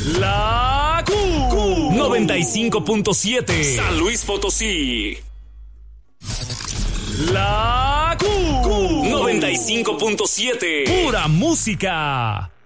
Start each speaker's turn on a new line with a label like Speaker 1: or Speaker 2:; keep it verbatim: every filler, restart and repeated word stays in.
Speaker 1: La Q noventa y cinco punto siete San Luis Potosí. La Q noventa y cinco punto siete Pura música.